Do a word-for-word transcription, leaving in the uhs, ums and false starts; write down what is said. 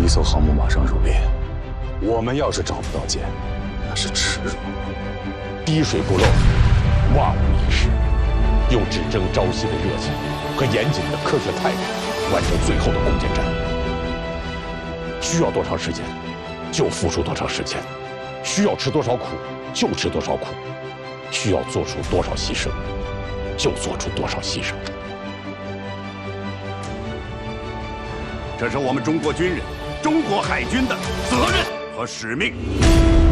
一艘航母马上入列。我们要是找不到舰，那是耻辱。 滴水不漏，万无一失。用只争朝夕的热情和严谨的科学态度，完成最后的攻坚战。需要多长时间，就付出多长时间；需要吃多少苦，就吃多少苦；需要做出多少牺牲，就做出多少牺牲。 这是我们中国军人、中国海军的责任和使命。